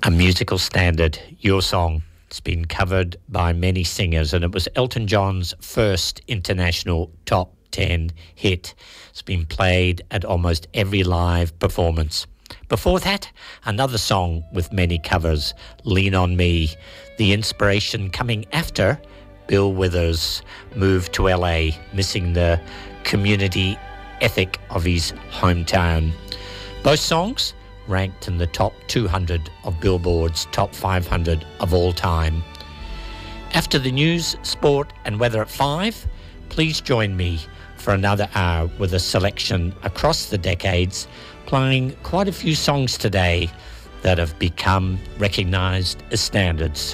a musical standard, Your Song. It's been covered by many singers, and it was Elton John's first international top 10 hit. It's been played at almost every live performance. Before that, another song with many covers, Lean On Me. The inspiration coming after Bill Withers moved to LA, missing the community ethic of his hometown. Both songs ranked in the top 200 of Billboard's top 500 of all time. After the news, sport and weather at 5, please join me for another hour with a selection across the decades, playing quite a few songs today that have become recognised as standards.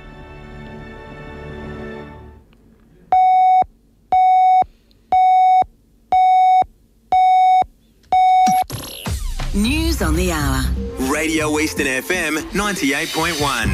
News on the hour. Radio Eastern FM 98.1.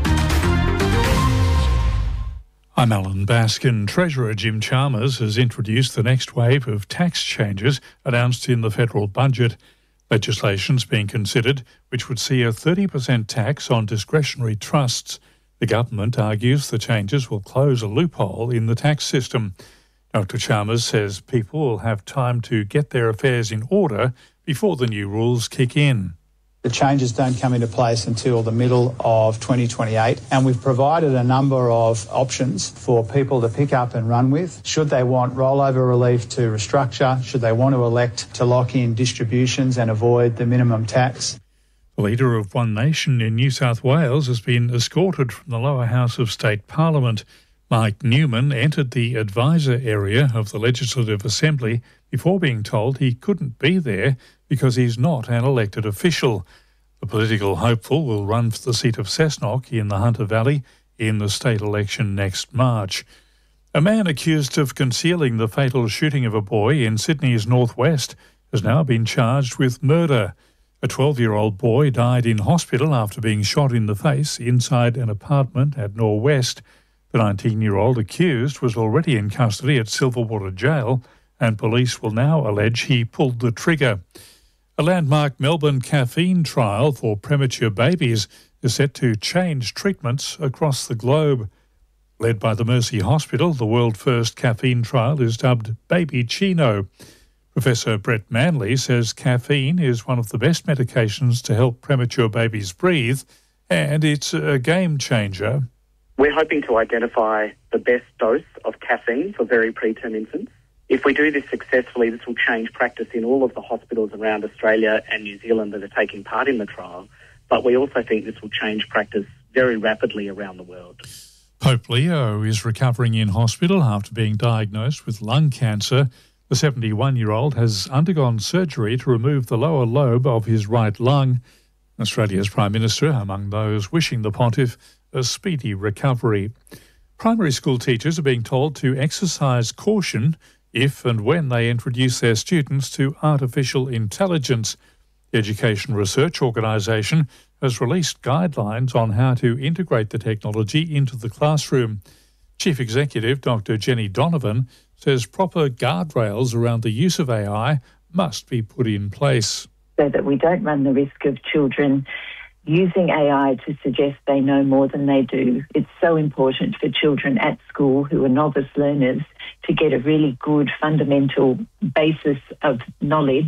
I'm Alan Baskin. Treasurer Jim Chalmers has introduced the next wave of tax changes announced in the federal budget. Legislation's being considered, which would see a 30% tax on discretionary trusts. The government argues the changes will close a loophole in the tax system. Dr. Chalmers says people will have time to get their affairs in order before the new rules kick in. The changes don't come into place until the middle of 2028, and we've provided a number of options for people to pick up and run with. Should they want rollover relief to restructure? Should they want to elect to lock in distributions and avoid the minimum tax? The leader of One Nation in New South Wales has been escorted from the lower house of state parliament. Mike Newman entered the advisor area of the Legislative Assembly before being told he couldn't be there because he's not an elected official. The political hopeful will run for the seat of Cessnock in the Hunter Valley in the state election next March. A man accused of concealing the fatal shooting of a boy in Sydney's northwest has now been charged with murder. A 12-year-old boy died in hospital after being shot in the face inside an apartment at Norwest. The 19-year-old accused was already in custody at Silverwater Jail, and police will now allege he pulled the trigger. A landmark Melbourne caffeine trial for premature babies is set to change treatments across the globe. Led by the Mercy Hospital, the world-first caffeine trial is dubbed Baby Chino. Professor Brett Manley says caffeine is one of the best medications to help premature babies breathe, and it's a game changer. We're hoping to identify the best dose of caffeine for very preterm infants. If we do this successfully, this will change practice in all of the hospitals around Australia and New Zealand that are taking part in the trial. But we also think this will change practice very rapidly around the world. Pope Leo is recovering in hospital after being diagnosed with lung cancer. The 71-year-old has undergone surgery to remove the lower lobe of his right lung. Australia's Prime Minister among those wishing the pontiff a speedy recovery. Primary school teachers are being told to exercise caution if and when they introduce their students to artificial intelligence. The Education Research Organisation has released guidelines on how to integrate the technology into the classroom. Chief Executive Dr. Jenny Donovan says proper guardrails around the use of AI must be put in place. So that we don't run the risk of children using AI to suggest they know more than they do. It's so important for children at school who are novice learners to get a really good fundamental basis of knowledge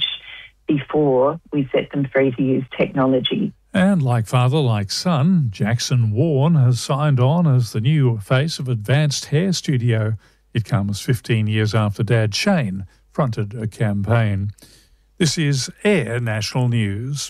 before we set them free to use technology. And like father, like son, Jackson Warne has signed on as the new face of Advanced Hair Studio. It comes 15 years after Dad Shane fronted a campaign. This is Air National News.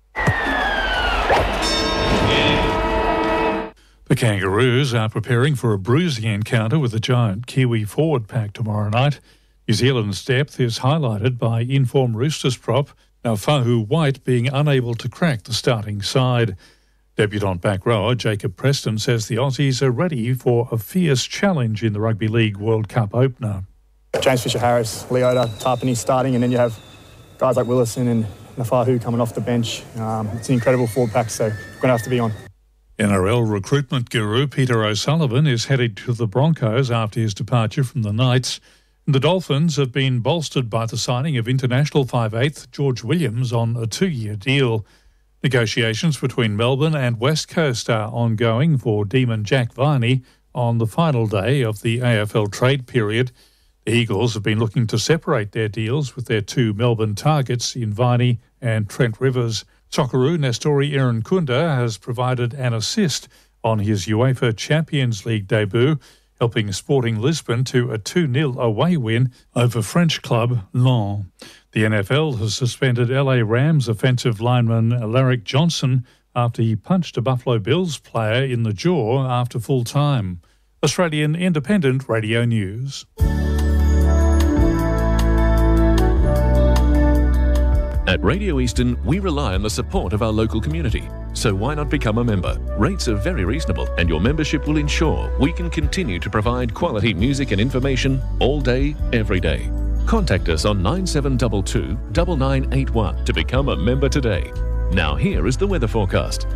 The Kangaroos are preparing for a bruising encounter with the giant Kiwi forward pack tomorrow night. New Zealand's depth is highlighted by in-form Roosters prop Naufahu White being unable to crack the starting side. Debutant back rower Jacob Preston says the Aussies are ready for a fierce challenge in the Rugby League World Cup opener. James Fisher-Harris, Leota, Tarpany starting, and then you have guys like Willison and Naufahu coming off the bench. It's an incredible forward pack, so we're going to have to be on. NRL recruitment guru Peter O'Sullivan is headed to the Broncos after his departure from the Knights. The Dolphins have been bolstered by the signing of international 5'8" George Williams on a 2-year deal. Negotiations between Melbourne and West Coast are ongoing for Demon Jack Viney on the final day of the AFL trade period. The Eagles have been looking to separate their deals with their two Melbourne targets in Viney and Trent Rivers. Socceroo Nestori Irankunda has provided an assist on his UEFA Champions League debut, helping Sporting Lisbon to a 2-0 away win over French club Lens. The NFL has suspended LA Rams offensive lineman Larrick Johnson after he punched a Buffalo Bills player in the jaw after full time. Australian Independent Radio News. At Radio Eastern, we rely on the support of our local community. So why not become a member? Rates are very reasonable, and your membership will ensure we can continue to provide quality music and information all day, every day. Contact us on 9722 9981 to become a member today. Now here is the weather forecast.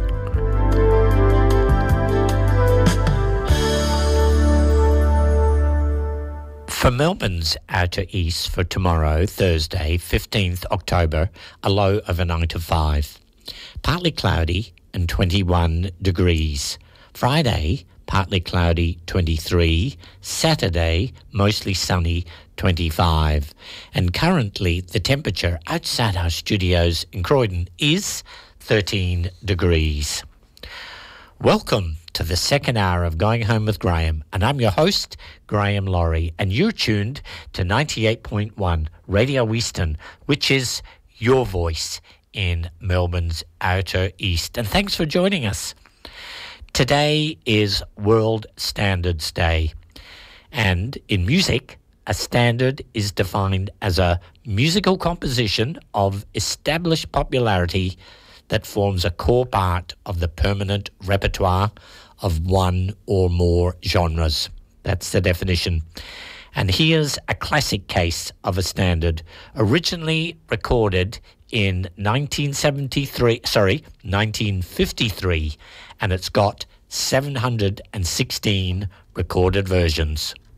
For Melbourne's outer east for tomorrow, Thursday, 15th October, a low of a 9 to 5. Partly cloudy and 21 degrees. Friday, partly cloudy, 23. Saturday, mostly sunny, 25. And currently, the temperature outside our studios in Croydon is 13 degrees. Welcome to the second hour of Going Home with Graham, and I'm your host, Graham Laurie, and you're tuned to 98.1 Radio Eastern, which is your voice in Melbourne's outer east. And thanks for joining us. Today is World Standards Day, and in music, a standard is defined as a musical composition of established popularity that forms a core part of the permanent repertoire of one or more genres. That's the definition. And here's a classic case of a standard, originally recorded in 1953, and it's got 716 recorded versions.